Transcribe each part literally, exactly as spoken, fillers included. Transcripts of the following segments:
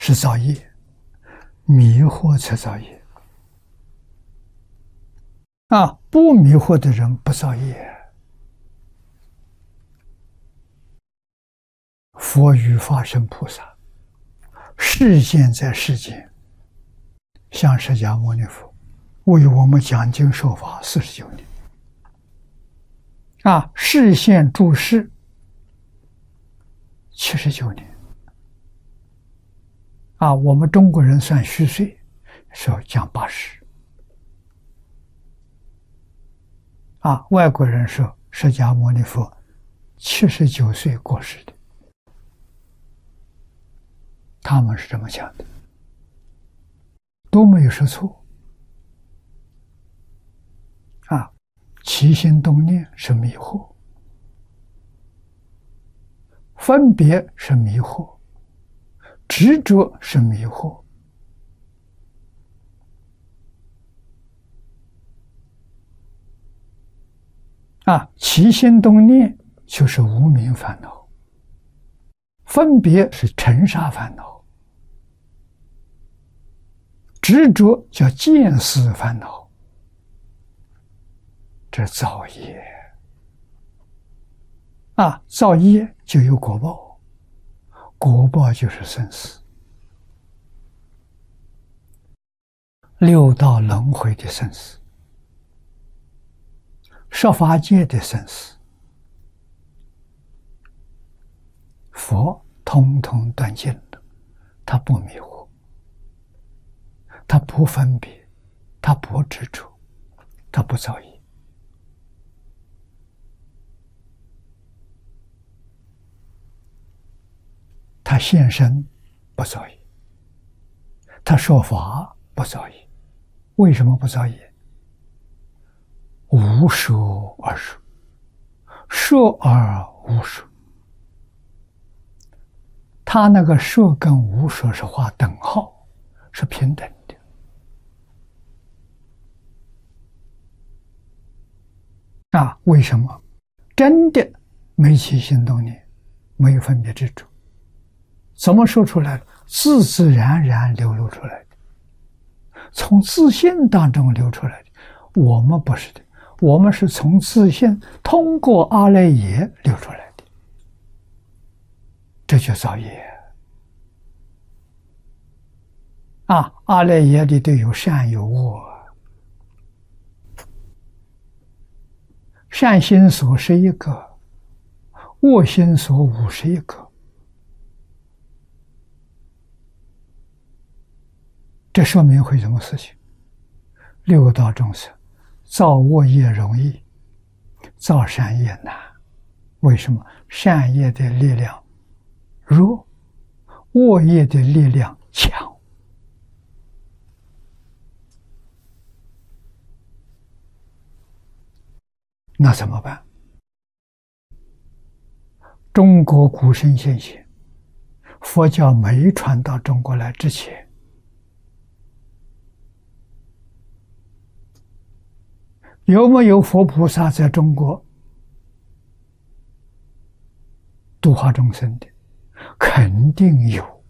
是造业，迷惑才造业。啊，不迷惑的人不造业。佛与法身菩萨示现在世间，像释迦牟尼佛为我们讲经说法四十九年，啊，示现住世七十九年，啊，我们中国人算虚岁，说讲八十，啊，外国人说释迦牟尼佛七十九岁过世的。他们是这么讲的，都没有说错。啊，起心动念是迷惑，分别是迷惑，执着是迷惑。啊，起心动念就是无明烦恼，分别是尘沙烦恼，执着叫见思烦恼，这造业啊！造业就有果报，果报就是生死，六道轮回的生死，十法界的生死，佛通通断尽了，他不迷惑，他不分别，他不执着，他不造业。他现身不造业，他说法不造业。为什么不造业？无说而说，说而无说。他那个说跟无说是画等号，是平等的。啊，为什么？真的没起心动念，没有分别执着，怎么说出来的？自自然然流露出来的，从自信当中流出来的。我们不是的，我们是从自信通过阿赖耶流出来的，这就造业。啊，阿赖耶里都有善有恶，善心所是一个，恶心所五十一个。这说明会什么事情？六道众生造恶业容易，造善业难。为什么？善业的力量弱，恶业的力量强。那怎么办？中国古圣先贤，佛教没传到中国来之前，有没有佛菩萨在中国度化众生的？肯定有。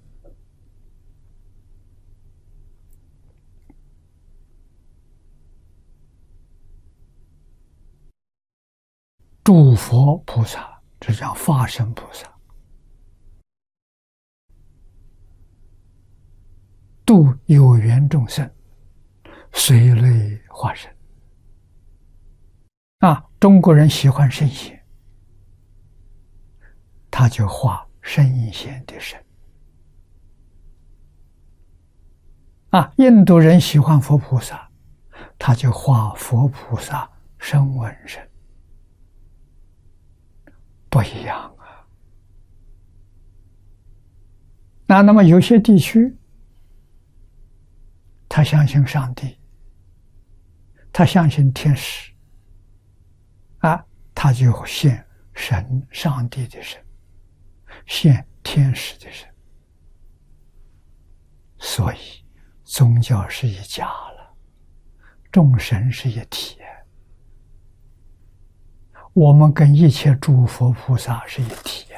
诸佛菩萨，这叫法身菩萨，度有缘众生，随类化身。啊，中国人喜欢圣贤，他就化圣贤的身。啊，印度人喜欢佛菩萨，他就化佛菩萨声闻身。不一样啊！那那么有些地区，他相信上帝，他相信天使，啊，他就现神上帝的神，现天使的神。所以宗教是一家了，众神是一体。我们跟一切诸佛菩萨是一体。